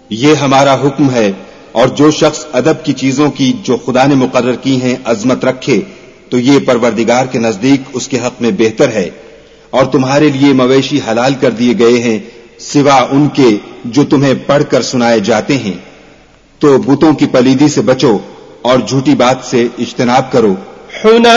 ये हमारा हुक्म है, और जो शख्स अदब की चीजों की जो खुदा ने मुकर्रर की हैं अजमत रखे तो ये परवरदिगार के नजदीक उसके हक में बेहतर है। और तुम्हारे लिए मवेशी हलाल कर दिए गए हैं सिवा उनके जो तुम्हें पढ़कर सुनाए जाते हैं। तो बुतों की पलीदी से बचो और झूठी बात से इज्तनाब करो।